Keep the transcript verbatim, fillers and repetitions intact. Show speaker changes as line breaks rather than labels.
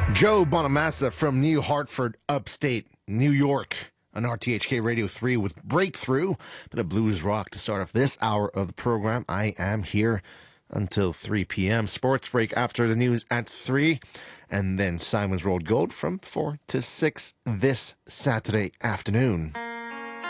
Joe Bonamassa from New Hartford, upstate New York, on R T H K Radio three with Breakthrough, bit of blues rock to start off this hour of the program. I am here until three p.m. Sports break after the news at three, and then Simon's Road Gold from four to six this Saturday afternoon.